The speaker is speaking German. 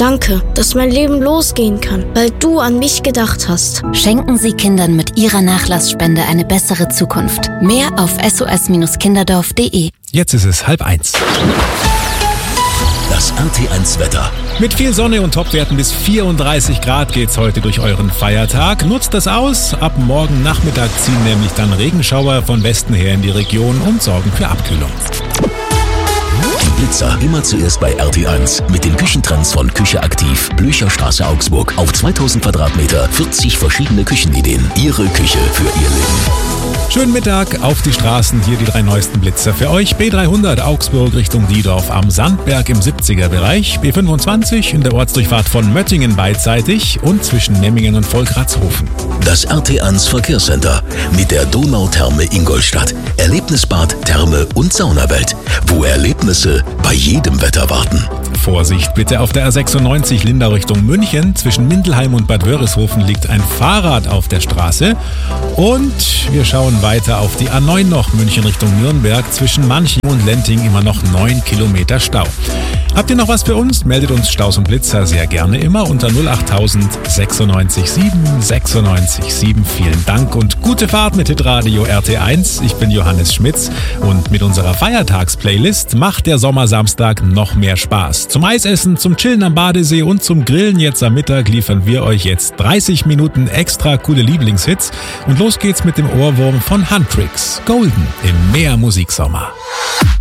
Danke, dass mein Leben losgehen kann, weil du an mich gedacht hast. Schenken Sie Kindern mit Ihrer Nachlassspende eine bessere Zukunft. Mehr auf sos-kinderdorf.de. Jetzt ist es 12:30. Das RT1 Wetter. Mit viel Sonne und Topwerten bis 34 Grad geht's heute durch euren Feiertag. Nutzt das aus. Ab morgen Nachmittag ziehen nämlich dann Regenschauer von Westen her in die Region und sorgen für Abkühlung. Die Blitzer immer zuerst bei RT1 mit den Küchentrends von Küche aktiv, Blücherstraße Augsburg. Auf 2000 Quadratmeter 40 verschiedene Küchenideen. Ihre Küche für Ihr Leben. Schönen Mittag auf die Straßen. Hier die 3 neuesten Blitzer für euch. B300 Augsburg Richtung Diedorf am Sandberg im 70er-Bereich. B25 in der Ortsdurchfahrt von Möttingen beidseitig und zwischen Nemmingen und Volkratshofen. Das RT1 Verkehrscenter mit der Donautherme Ingolstadt. Erlebnisbad, Therme und Saunawelt, wo Erlebnisse bei jedem Wetter warten. Vorsicht bitte auf der R96 Lindau Richtung München. Zwischen Mindelheim und Bad Wörishofen liegt ein Fahrrad auf der Straße. Und wir schauen weiter auf die A9 noch, München Richtung Nürnberg. Zwischen Manching und Lenting immer noch 9 Kilometer Stau. Habt ihr noch was für uns? Meldet uns Staus und Blitzer sehr gerne immer unter 08000 96 7 96 7. Vielen Dank und gute Fahrt mit Hitradio RT1. Ich bin Johannes Schmitz und mit unserer Feiertagsplaylist macht der Sommersamstag noch mehr Spaß. Zum Eisessen, zum Chillen am Badesee und zum Grillen jetzt am Mittag liefern wir euch jetzt 30 Minuten extra coole Lieblingshits. Und los geht's mit dem Ohrwurm von Huntrix, Golden im Meer Musiksommer.